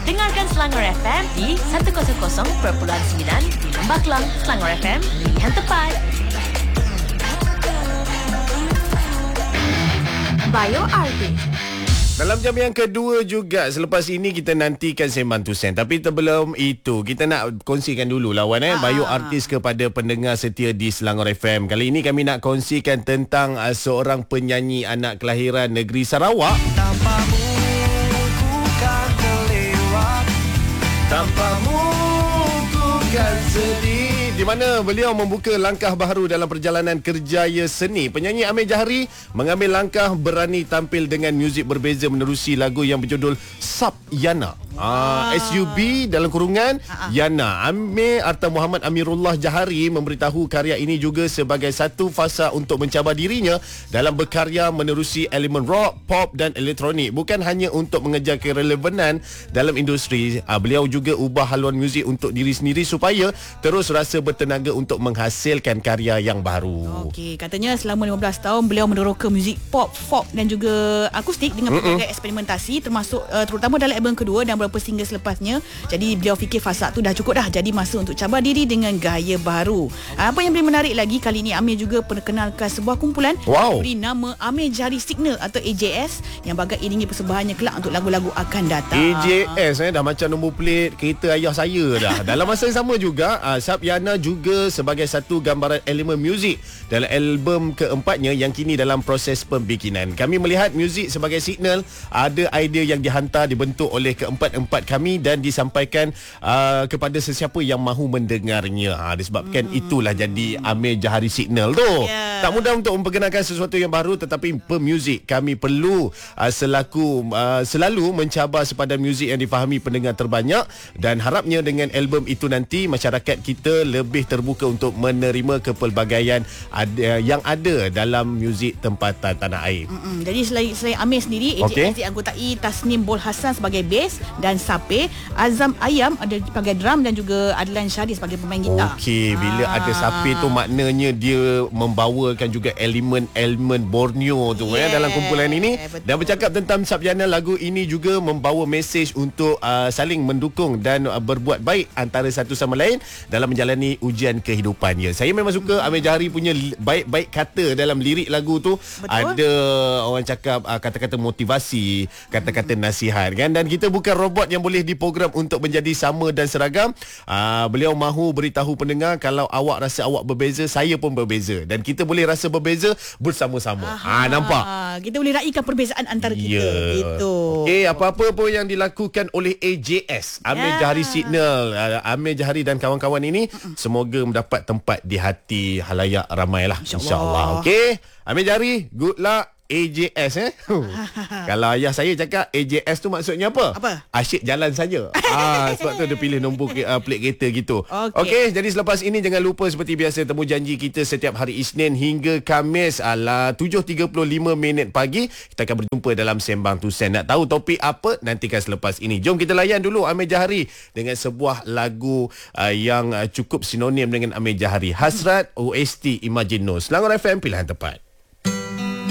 Dengarkan Selangor FM di 100.9 di Lembah Kelang. Selangor FM, pilihan tepat. Bio Artist. Dalam jam yang kedua juga, selepas ini kita nantikan Sembang Tusen. Tapi sebelum itu, kita nak kongsikan dulu lawan Bio Artis kepada pendengar setia di Selangor FM. Kali ini kami nak kongsikan tentang seorang penyanyi anak kelahiran negeri Sarawak. Tanpamu ku kan terlewat, Tanpamu ku kan sedih. Di mana beliau membuka langkah baru dalam perjalanan kerjaya seni. Penyanyi Amir Jahari mengambil langkah berani tampil dengan muzik berbeza menerusi lagu yang berjudul Sub Yana. SUB dalam kurungan Yana. Amir atau Muhammad Amirullah Jahari memberitahu karya ini juga sebagai satu fasa untuk mencabar dirinya dalam berkarya menerusi elemen rock, pop dan elektronik. Bukan hanya untuk mengejar kerelevanan dalam industri, beliau juga ubah haluan muzik untuk diri sendiri supaya terus rasa bertenaga untuk menghasilkan karya yang baru. Okey, katanya selama 15 tahun beliau meneroka muzik pop, folk dan juga akustik dengan pelbagai eksperimentasi, termasuk terutama dalam album kedua dan beberapa single selepasnya. Jadi beliau fikir fasa tu dah cukup dah. Jadi masa untuk cabar diri dengan gaya baru. Apa yang lebih menarik lagi, kali ini Amir juga perkenalkan sebuah kumpulan beri nama Amir Jahari Signal atau AJS yang bakal iringi persembahannya kelak untuk lagu-lagu akan datang. AJS dah macam nombor plate kereta ayah saya dah. Dalam masa yang sama juga, Sub Yana juga sebagai satu gambaran elemen muzik dalam album keempatnya yang kini dalam proses pembikinan. Kami melihat muzik sebagai signal, ada idea yang dihantar, dibentuk oleh keempat-empat kami dan disampaikan kepada sesiapa yang mahu mendengarnya. Disebabkan itulah jadi Amir Jahari Signal tu. Tak mudah untuk memperkenalkan sesuatu yang baru, tetapi pemuzik kami perlu selalu mencabar sepadan muzik yang difahami pendengar terbanyak, dan harapnya dengan album itu nanti masyarakat kita lebih terbuka untuk menerima kepelbagaian yang ada dalam muzik tempatan tanah air. Jadi selain Amir sendiri, AJS dianggotai Tasnim Bol Hassan sebagai bass dan Sape, Azam Ayam ada sebagai drum dan juga Adlan Syari sebagai pemain gitar. Okey, bila ada Sape tu maknanya dia membawakan juga elemen-elemen Borneo tu dalam kumpulan ini. Betul. Dan bercakap tentang Sub Yana, lagu ini juga membawa mesej untuk saling mendukung dan berbuat baik antara satu sama lain dalam menjalani ujian kehidupannya. Saya memang suka Amir Jahari punya baik-baik kata dalam lirik lagu tu. Betul. Ada orang cakap kata-kata motivasi, kata-kata nasihat kan. Dan kita bukan robot yang boleh diprogram untuk menjadi sama dan seragam. Beliau mahu beritahu pendengar, kalau awak rasa awak berbeza, saya pun berbeza, dan kita boleh rasa berbeza bersama-sama. Nampak? Kita boleh raikan perbezaan antara kita. Gitu. Okey, apa-apa pun yang dilakukan oleh AJS, Amir Jahari Signal, Amir Jahari dan kawan-kawan ini, semoga mendapat tempat di hati halayak ramailah, insya-Allah. Okey, Amir Jahari, good luck. AJS Kalau ayah saya cakap AJS tu maksudnya apa? Asyik jalan saja. Sebab tu dia pilih nombor plate kereta gitu. Okey, jadi selepas ini jangan lupa seperti biasa temu janji kita setiap hari Isnin hingga Khamis 7.35 pagi. Kita akan berjumpa dalam Sembang Tusen. Nak tahu topik apa? Nantikan selepas ini. Jom kita layan dulu Amir Jahari dengan sebuah lagu yang cukup sinonim dengan Amir Jahari. Hasrat OST Imagine No. Selangor FM, pilihan tepat.